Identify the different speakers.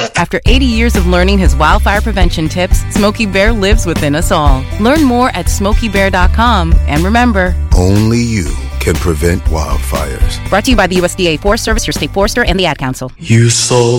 Speaker 1: After 80 years of learning his wildfire prevention tips, Smokey Bear lives within us all. Learn more at SmokeyBear.com. And remember,
Speaker 2: only you can prevent wildfires.
Speaker 1: Brought to you by the USDA Forest Service, your state forester, and the Ad Council.
Speaker 3: You sold